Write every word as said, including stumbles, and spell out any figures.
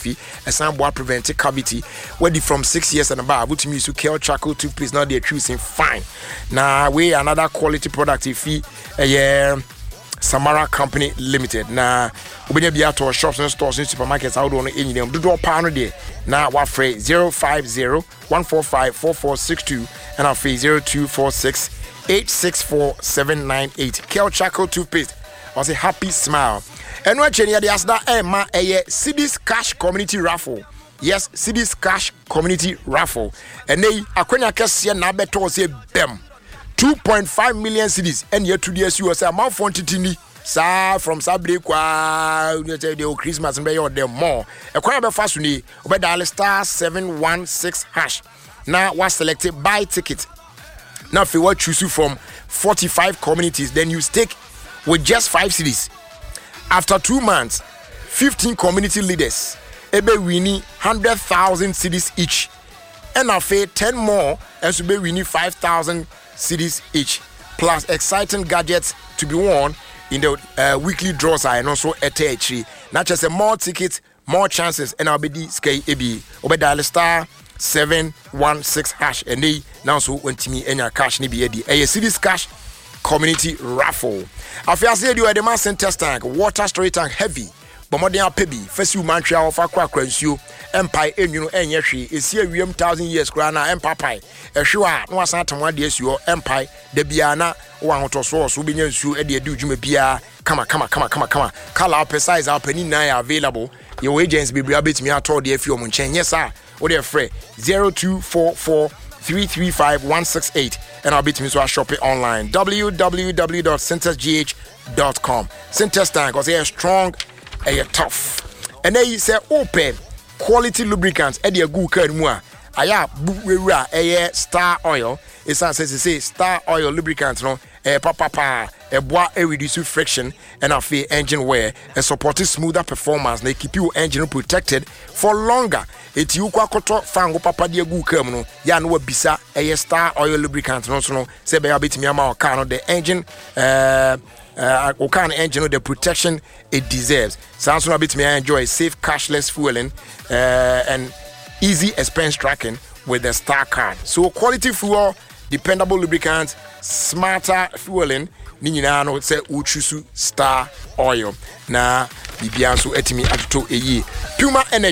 coffee and some boy prevent cavity where from six years and above which means you Kel charcoal toothpaste now they're choosing fine now we another quality product if you uh, yeah Samara Company Limited na obenya bia to shops and stores and supermarkets out on any them do pound there now what phrase zero five zero one four five four four six two and our phrase zero two four six eight six four seven nine eight Kel charcoal toothpaste or say happy smile. And what Chenya the asda e ma eye Cities Cash Community Raffle. Yes, Cities Cash Community Raffle. And they akwenya kese na beto say bem. two point five million cities and yet to the S U S amount quantity sa from Sabre kwa you say the Christmas and be or them more. E kwa be fast ni obe dial star seven one six hash. Now was selected buy ticket. Now if you want choose from forty-five communities then you stake with just five cities. After two months, fifteen community leaders ebe winning one hundred thousand cities each. And after ten more, and so be winning five thousand cities each. Plus exciting gadgets to be won in the uh, weekly draws and also at T. Not just a more tickets, more chances, and I'll be the sky ebi. Obe dial star seven one six hash and they now so when me any cash ni be edi. A Cities Cash Community Raffle. After say you are the mass center tank, water storage tank heavy. But more than a pebi, first you man try offer quack you empire and you know any she is here we thousand years grana empire. A sure no was not one days your empire, the biana one to source will be you at the do you bia. Come on, come on, come on, come on, come on. Call out precise our penny nine available. Your agents be rabbit me at all the F U Munchen. Yes, sir. What they're free zero two four four three three five one six eight and I'll be to me so I shop it online w w w dot centers g h dot com. Centers tank because they are strong and you're tough and then you say open quality lubricants and they're good can more aya buwera eh Star Oil it says say Star Oil lubricants no eh papa pa eh boa eh reduce friction and afi engine wear and support smoother performance they keep your engine protected for longer. It you kwa koto fango papa de gu kam no ya no bisa eh Star Oil lubricant no so no say be abetimi ama o car no the engine uh uh o car engine no the protection it deserves. Sounds no abetimi enjoy safe cashless fueling uh and easy expense tracking with the Star card. So quality fuel, dependable lubricants, smarter fueling ni nyina no say uchusu Star Oil na bibia so etimi atoto eyi Puma Energy